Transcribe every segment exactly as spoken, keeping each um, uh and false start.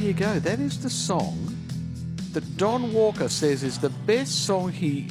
you go. That is the song that Don Walker says is the best song he...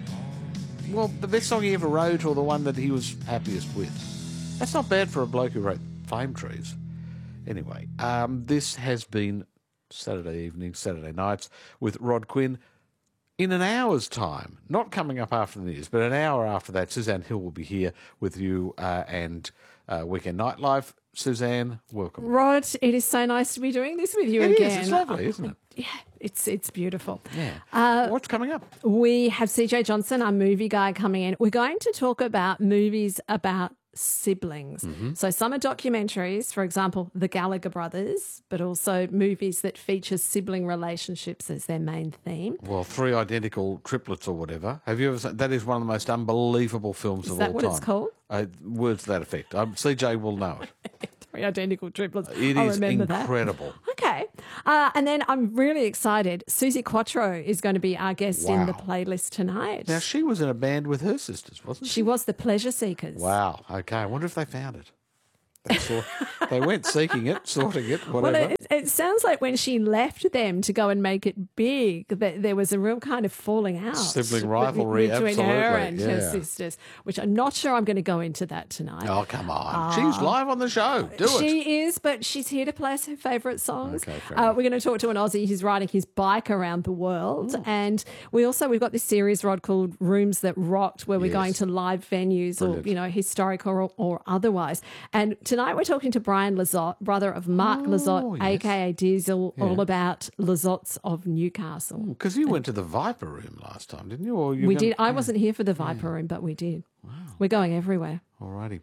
Well, the best song he ever wrote, or the one that he was happiest with. That's not bad for a bloke who wrote Fame Trees. Anyway, um, this has been Saturday evening, Saturday nights with Rod Quinn. In an hour's time, not coming up after the news, but an hour after that, Suzanne Hill will be here with you uh, and uh, Weekend Nightlife. Suzanne, welcome. Rod, it is so nice to be doing this with you it again. It is, it's lovely, isn't it? Yeah, it's it's beautiful. Yeah. Uh, What's coming up? We have C J Johnson, our movie guy, coming in. We're going to talk about movies about siblings. Mm-hmm. So some are documentaries, for example, The Gallagher Brothers, but also movies that feature sibling relationships as their main theme. Well, Three Identical Triplets or whatever. Have you ever seen? That is one of the most unbelievable films is of all time. Is that what it's called? Uh, words to that effect. Um, C J will know it. Three Identical Triplets. It I'll is remember incredible. That. Okay. Uh, and then I'm really excited. Susie Quattro is going to be our guest wow. in the playlist tonight. Now, she was in a band with her sisters, wasn't she? She was the Pleasure Seekers. Wow. Okay. I wonder if they found it. They, saw, they went seeking it, sorting it, whatever. Well, it, it sounds like when she left them to go and make it big, that there was a real kind of falling out. Sibling rivalry, between absolutely. her and yeah. her sisters, which I'm not sure I'm going to go into that tonight. Oh, come on. Uh, she's live on the show. Do she it. She is, but she's here to play us her favourite songs. Okay, fair uh, enough. we're going to talk to an Aussie who's riding his bike around the world. Ooh. And we also, we've got this series, Rod, called Rooms That Rocked, where we're Yes. going to live venues Brilliant. or, you know, historical or, or otherwise. And tonight we're talking to Brian Lizotte, brother of Mark Oh, Lizotte, yes. a k a. Diesel, Yeah. all about Lizottes of Newcastle. Because you went to the Viper Room last time, didn't you? Or you We gonna, did. I yeah. wasn't here for the Viper Room, but we did. Wow. We're going everywhere. All righty.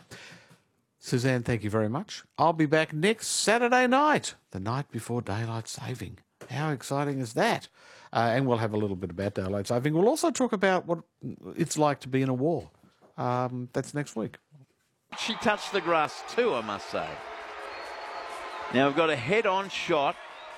Suzanne, thank you very much. I'll be back next Saturday night, the night before daylight saving. How exciting is that? Uh, and we'll have a little bit about daylight saving. We'll also talk about what it's like to be in a war. Um, that's next week. She touched the grass too, I must say. Now we've got a head-on shot.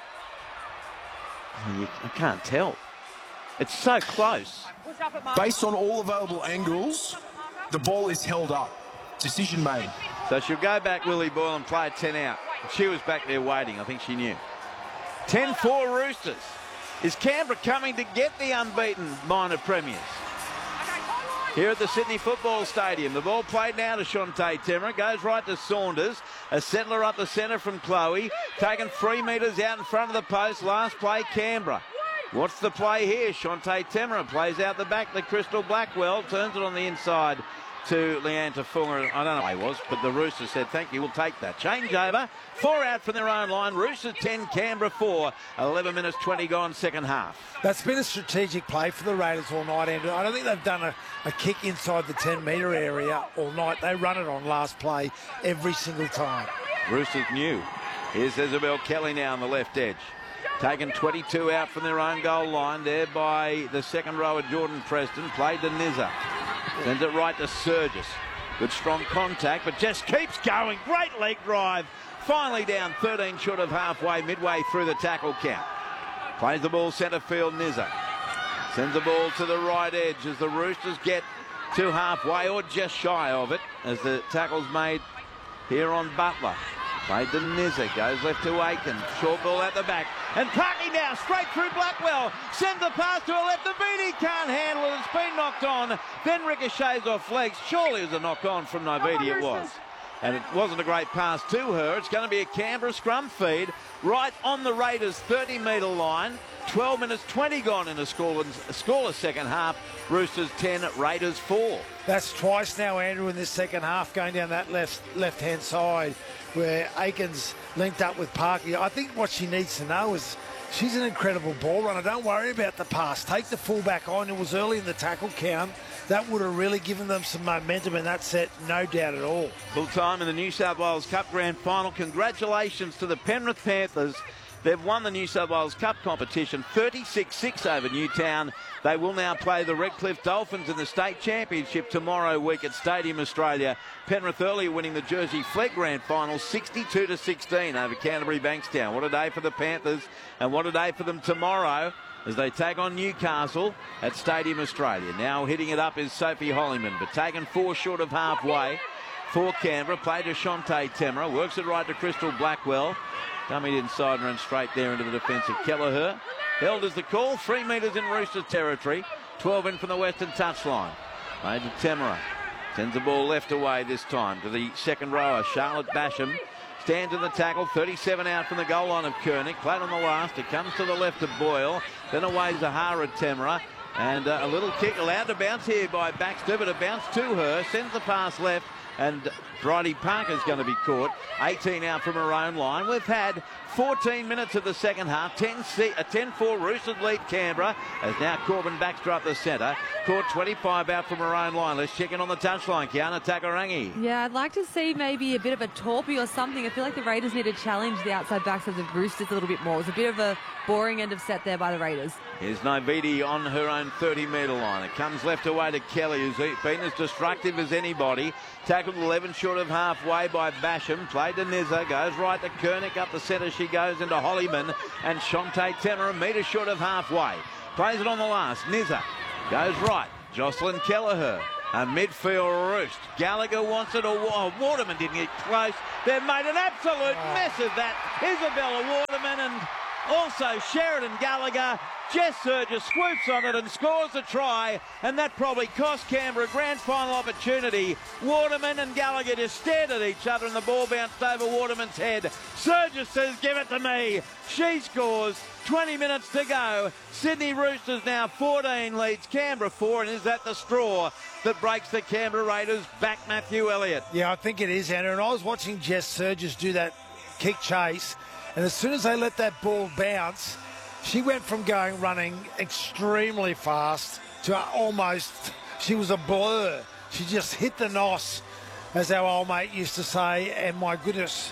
Oh, you, I can't tell. It's so close. Based on all available angles, the ball is held up. Decision made. So she'll go back, Lily Boyle, and play a ten out. She was back there waiting. I think she knew. ten four Roosters. Is Canberra coming to get the unbeaten minor premiers? Here at the Sydney Football Stadium, the ball played now to Shante Temmer. Goes right to Saunders. A settler up the centre from Chloe. Taken three metres out in front of the post. Last play, Canberra. What's the play here? Shante Temmer plays out the back to Crystal Blackwell. Turns it on the inside to Leanne Tafunga. I don't know who he was, but the Roosters said, thank you, we'll take that. Change over. Four out from their own line. Roosters ten, Canberra four. eleven minutes twenty gone, second half. That's been a strategic play for the Raiders all night, Andrew. I don't think they've done a, a kick inside the ten metre area all night. They run it on last play every single time. Roosters new. Here's Isabel Kelly now on the left edge. Taken twenty-two out from their own goal line there by the second rower, Jordan Preston. Played to Nizza. Sends it right to Surgis. Good strong contact, but just keeps going. Great leg drive. Finally down thirteen short of halfway, midway through the tackle count. Plays the ball centre field, Nizza. Sends the ball to the right edge as the Roosters get to halfway or just shy of it as the tackle's made here on Butler. Played to Nizza, goes left to Aiken. Short ball at the back. And Parky now straight through Blackwell. Sends the pass to her left. The Beatty can't handle it. It's been knocked on. Then ricochets off legs. Surely it was a knock on from Novidi, it was. And it wasn't a great pass to her. It's going to be a Canberra scrum feed right on the Raiders' thirty metre line. twelve minutes twenty gone in a scoreless, a scoreless second half. Roosters ten, Raiders four. That's twice now, Andrew, in this second half, going down that left left-hand side where Aiken's linked up with Parky. I think what she needs to know is she's an incredible ball runner. Don't worry about the pass. Take the fullback on. It was early in the tackle count. That would have really given them some momentum in that set, no doubt at all. Full time in the New South Wales Cup Grand Final. Congratulations to the Penrith Panthers. They've won the New South Wales Cup competition thirty-six six over Newtown. They will now play the Redcliffe Dolphins in the state championship tomorrow week at Stadium Australia. Penrith earlier winning the Jersey Flegg Grand Final sixty-two to sixteen over Canterbury Bankstown. What a day for the Panthers and what a day for them tomorrow as they take on Newcastle at Stadium Australia. Now hitting it up is Sophie Hollyman, but taken four short of halfway for Canberra. Play to Shante Temera, works it right to Crystal Blackwell. Dummied inside and ran straight there into the defence of Kelleher. Held as the call, three metres in Roosters territory. twelve in from the western touchline. Made to Temera. Sends the ball left away this time to the second rower, Charlotte Basham. Stands in the tackle, thirty-seven out from the goal line of Koenig. Played on the last, it comes to the left of Boyle. Then away Zahara Temera. And uh, a little kick allowed to bounce here by Baxter, but it bounced to her. Sends the pass left, and Bridie Parker's going to be caught. eighteen out from her own line. We've had fourteen minutes of the second half. ten four Roosters lead Canberra, as now Corbin Baxter up the centre. Caught twenty-five out from her own line. Let's check in on the touchline. Kiana Takarangi. Yeah, I'd like to see maybe a bit of a torpy or something. I feel like the Raiders need to challenge the outside backs of the Roosters a little bit more. It was a bit of a boring end of set there by the Raiders. Here's Novidi on her own thirty metre line. It comes left away to Kelly, who's been as destructive as anybody. Tackled eleven short of halfway by Basham. Played to Nizza. Goes right to Koenig. Up the centre she goes into Hollyman. And Shante Temera, a metre short of halfway. Plays it on the last. Nizza goes right. Jocelyn Kelleher. A midfield roost. Gallagher wants it. Or oh, Waterman didn't get close. They've made an absolute mess of that. Isabella Waterman and also Sheridan Gallagher. Jess Surges swoops on it and scores a try, and that probably cost Canberra a grand final opportunity. Waterman and Gallagher just stared at each other and the ball bounced over Waterman's head. Surges says, give it to me. She scores. twenty minutes to go. Sydney Roosters now fourteen leads Canberra four, and is that the straw that breaks the Canberra Raiders back, Matthew Elliott? Yeah, I think it is, Andrew. And I was watching Jess Surges do that kick chase, and as soon as they let that ball bounce, she went from going running extremely fast to almost, she was a blur. She just hit the nos, as our old mate used to say, and my goodness,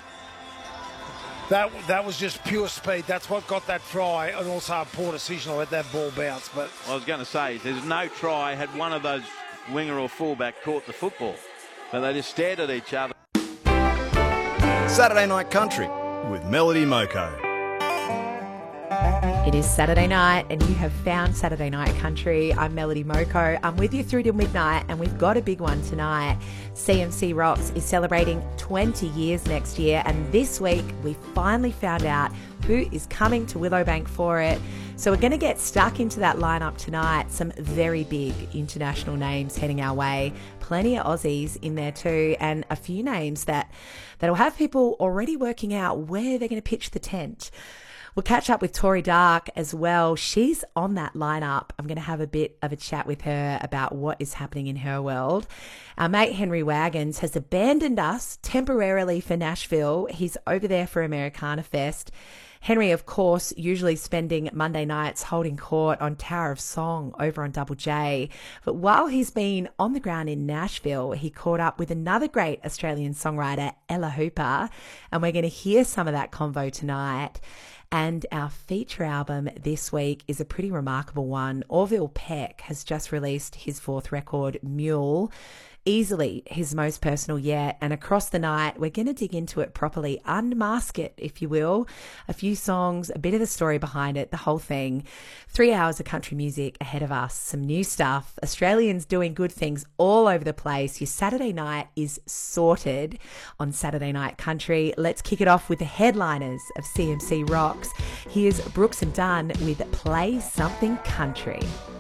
that that was just pure speed. That's what got that try, and also a poor decision to let that ball bounce. But I was going to say, there's no try had one of those winger or fullback caught the football, but they just stared at each other. Saturday Night Country with Melody Moko. It is Saturday night and you have found Saturday Night Country. I'm Melody Moko. I'm with you through till midnight and we've got a big one tonight. C M C Rocks is celebrating twenty years next year, and this week we finally found out who is coming to Willowbank for it. So we're going to get stuck into that lineup tonight. Some very big international names heading our way. Plenty of Aussies in there too, and a few names that that'll have people already working out where they're going to pitch the tent. We'll catch up with Tori Dark as well. She's on that lineup. I'm going to have a bit of a chat with her about what is happening in her world. Our mate Henry Wagons has abandoned us temporarily for Nashville. He's over there for Americana Fest. Henry, of course, usually spending Monday nights holding court on Tower of Song over on Double J. But while he's been on the ground in Nashville, he caught up with another great Australian songwriter, Ella Hooper, and we're going to hear some of that convo tonight. And our feature album this week is a pretty remarkable one. Orville Peck has just released his fourth record, Mule. Easily his most personal yet, and across the night we're going to dig into it properly, unmask it if you will. A few songs, a bit of the story behind it, the whole thing. Three hours of country music ahead of us, some new stuff, Australians doing good things all over the place. Your Saturday night is sorted on Saturday Night Country. Let's kick it off with the headliners of C M C Rocks. Here's Brooks and Dunn with Play Something Country.